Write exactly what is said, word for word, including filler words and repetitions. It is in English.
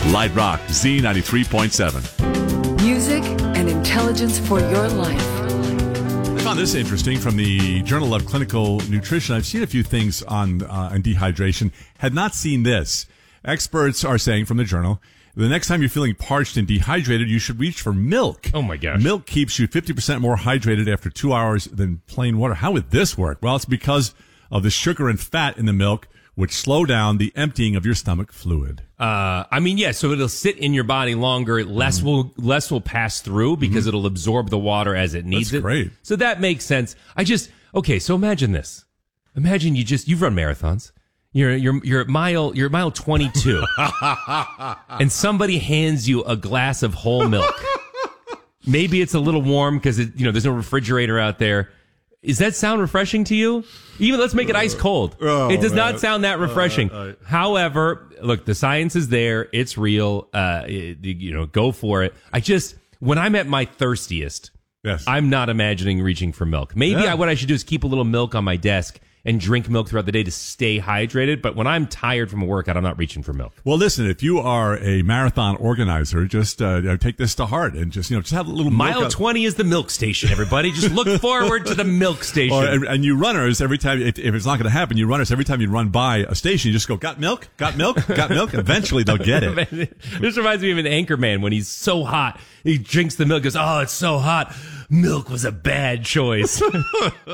Light Rock, Z ninety-three point seven. Music and intelligence for your life. I found this interesting from the Journal of Clinical Nutrition. I've seen a few things on, uh, on dehydration. Had not seen this. Experts are saying from the journal, the next time you're feeling parched and dehydrated, you should reach for milk. Oh, my gosh. Milk keeps you fifty percent more hydrated after two hours than plain water. How would this work? Well, it's because of the sugar and fat in the milk, which slow down the emptying of your stomach fluid. Uh, I mean, yeah, so it'll sit in your body longer. Less Mm-hmm. will less will pass through because mm-hmm. it'll absorb the water as it needs That's it. Great. So that makes sense. I just okay. So imagine this. Imagine you just you've run marathons. You're you're you're at mile you're at mile twenty-two, and somebody hands you a glass of whole milk. Maybe it's a little warm because you know there's no refrigerator out there. Does that sound refreshing to you? Even let's make it ice cold. Oh, it does man. not sound that refreshing. Uh, uh, However, look, the science is there. It's real. Uh, it, you know, go for it. I just, when I'm at my thirstiest, yes. I'm not imagining reaching for milk. Maybe Yeah. I, what I should do is keep a little milk on my desk and drink milk throughout the day to stay hydrated. But when I'm tired from a workout, I'm not reaching for milk. Well, listen, if you are a marathon organizer, just uh, take this to heart and just, you know, just have a little Mile milk twenty is the milk station, everybody. Just look forward to the milk station. Or, and, and you runners, every time, if, if it's not going to happen, you runners, every time you run by a station, you just go, got milk? Got milk? Got milk? Eventually they'll get it. This reminds me of an anchor man when he's so hot. He drinks the milk, goes, oh, it's so hot. Milk was a bad choice.